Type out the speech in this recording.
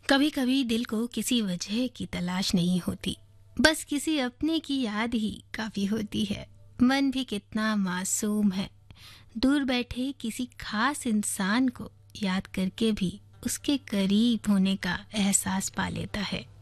कभी कभी दिल को किसी वजह की तलाश नहीं होती, बस किसी अपने की याद ही काफी होती है। मन भी कितना मासूम है, दूर बैठे किसी खास इंसान को याद करके भी उसके करीब होने का एहसास पा लेता है।